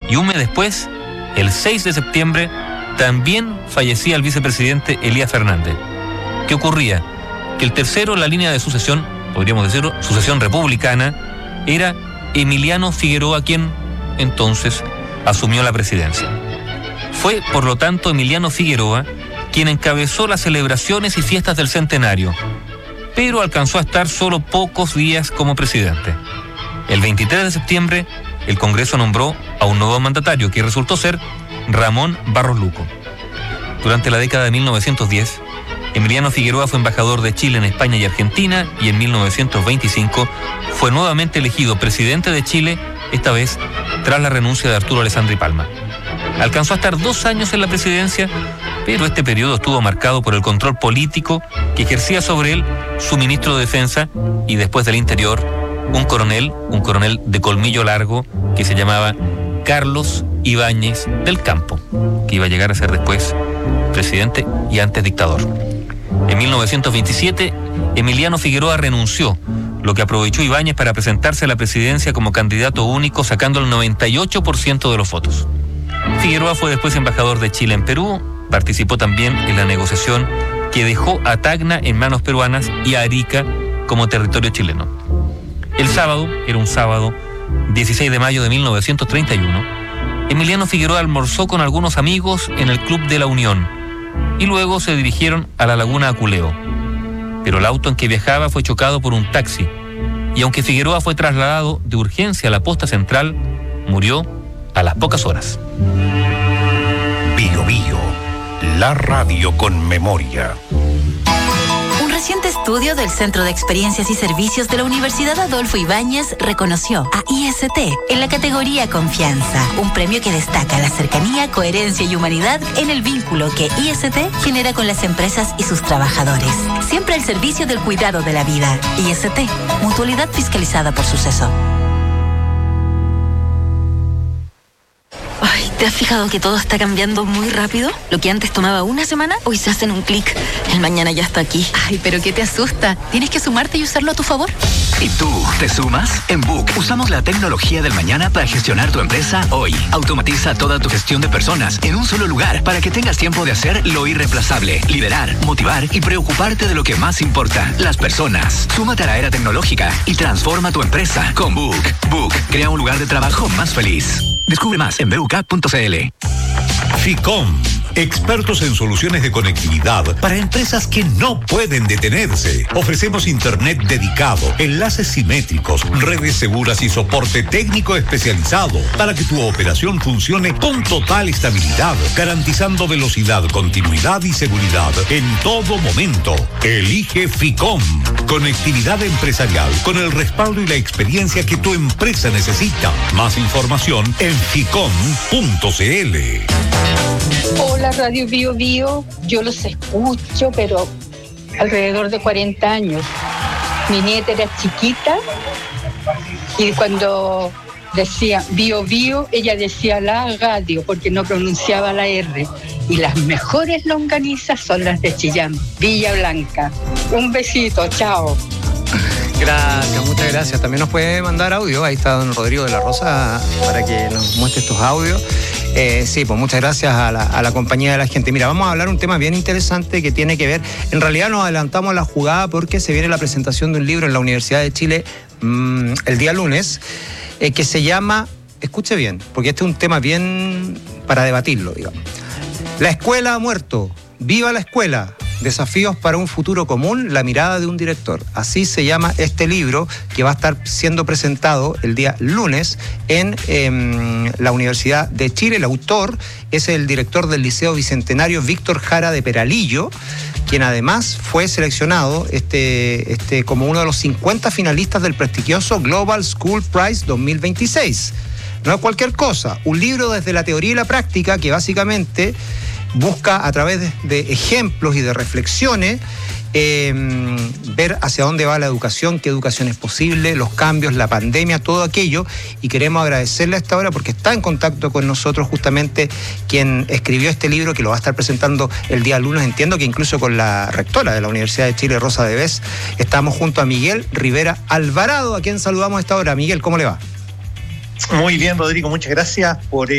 Y un mes después, el 6 de septiembre, también fallecía el vicepresidente Elías Fernández. ¿Qué ocurría? Que el tercero en la línea de sucesión, podríamos decirlo, sucesión republicana, era Emiliano Figueroa, quien entonces asumió la presidencia. Fue, por lo tanto, Emiliano Figueroa quien encabezó las celebraciones y fiestas del centenario, pero alcanzó a estar solo pocos días como presidente. El 23 de septiembre, el Congreso nombró a un nuevo mandatario, que resultó ser Ramón Barros Luco. Durante la década de 1910, Emiliano Figueroa fue embajador de Chile en España y Argentina, y en 1925 fue nuevamente elegido presidente de Chile, esta vez tras la renuncia de Arturo Alessandri Palma. Alcanzó a estar 2 años en la presidencia, pero este periodo estuvo marcado por el control político que ejercía sobre él su ministro de Defensa y después del Interior, un coronel de colmillo largo que se llamaba Carlos Ibáñez del Campo, que iba a llegar a ser después presidente y antes dictador. En 1927, Emiliano Figueroa renunció, lo que aprovechó Ibáñez para presentarse a la presidencia como candidato único, sacando el 98% de los votos. Figueroa fue después embajador de Chile en Perú, participó también en la negociación que dejó a Tacna en manos peruanas y a Arica como territorio chileno. El sábado, era un sábado, 16 de mayo de 1931, Emiliano Figueroa almorzó con algunos amigos en el Club de la Unión y luego se dirigieron a la Laguna Aculeo. Pero el auto en que viajaba fue chocado por un taxi y aunque Figueroa fue trasladado de urgencia a la posta central, murió a las pocas horas. Bio Bio, la radio con memoria. Un reciente estudio del Centro de Experiencias y Servicios de la Universidad Adolfo Ibáñez reconoció a IST en la categoría Confianza, un premio que destaca la cercanía, coherencia y humanidad en el vínculo que IST genera con las empresas y sus trabajadores. Siempre al servicio del cuidado de la vida. IST, mutualidad fiscalizada por Suceso. ¿Te has fijado que todo está cambiando muy rápido? Lo que antes tomaba una semana, hoy se hace en un clic. El mañana ya está aquí. Ay, pero ¿qué te asusta? Tienes que sumarte y usarlo a tu favor. ¿Y tú, te sumas? En Book usamos la tecnología del mañana para gestionar tu empresa hoy. Automatiza toda tu gestión de personas en un solo lugar para que tengas tiempo de hacer lo irreemplazable, liderar, motivar y preocuparte de lo que más importa, las personas. Súmate a la era tecnológica y transforma tu empresa con Book. Book crea un lugar de trabajo más feliz. Descubre más en buk.cl. FICOM, expertos en soluciones de conectividad para empresas que no pueden detenerse. Ofrecemos internet dedicado, enlaces simétricos, redes seguras y soporte técnico especializado para que tu operación funcione con total estabilidad, garantizando velocidad, continuidad y seguridad en todo momento. Elige FICOM, conectividad empresarial con el respaldo y la experiencia que tu empresa necesita. Más información en ficom.cl. Hola, Radio Bio Bio. Yo los escucho, pero alrededor de 40 años. Mi nieta era chiquita y cuando decía Bio Bio, ella decía la radio porque no pronunciaba la R. Y las mejores longanizas son las de Chillán, Villa Blanca. Un besito, chao. Gracias, muchas gracias. También nos puede mandar audio. Ahí está don Rodrigo de la Rosa para que nos muestre estos audios. Sí, pues muchas gracias a la compañía de la gente. Mira, vamos a hablar un tema bien interesante que tiene que ver. En realidad nos adelantamos a la jugada porque se viene la presentación de un libro en la Universidad de Chile el día lunes que se llama, escuche bien, porque este es un tema bien para debatirlo, digamos. La escuela ha muerto. ¡Viva la escuela! Desafíos para un futuro común, la mirada de un director. Así se llama este libro que va a estar siendo presentado el día lunes en la Universidad de Chile. El autor es el director del Liceo Bicentenario, Víctor Jara de Peralillo, quien además fue seleccionado como uno de los 50 finalistas del prestigioso Global School Prize 2026. No es cualquier cosa, un libro desde la teoría y la práctica que básicamente busca a través de ejemplos y de reflexiones ver hacia dónde va la educación, qué educación es posible, los cambios, la pandemia, todo aquello, y queremos agradecerle a esta hora porque está en contacto con nosotros justamente quien escribió este libro que lo va a estar presentando el día lunes, entiendo que incluso con la rectora de la Universidad de Chile, Rosa Devés. Estamos junto a Miguel Rivera Alvarado, a quien saludamos a esta hora. Miguel, ¿cómo le va? Muy bien, Rodrigo, muchas gracias por